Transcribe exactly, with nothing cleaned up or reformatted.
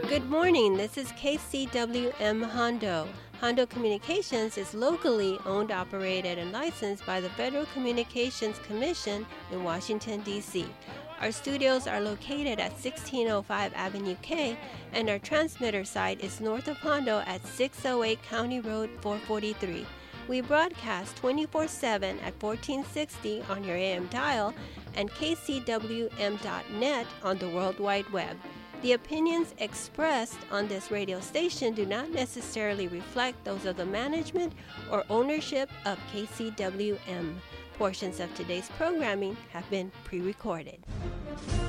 Good morning. This is K C W M Hondo. Hondo Communications is locally owned, operated, and licensed by the Federal Communications Commission in Washington, D C Our studios are located at sixteen oh five Avenue K, and our transmitter site is north of Hondo at six oh eight County Road four forty-three. We broadcast twenty-four seven at fourteen sixty on your A M dial and K C W M dot net on the World Wide Web. The opinions expressed on this radio station do not necessarily reflect those of the management or ownership of K C W M. Portions of today's programming have been pre-recorded.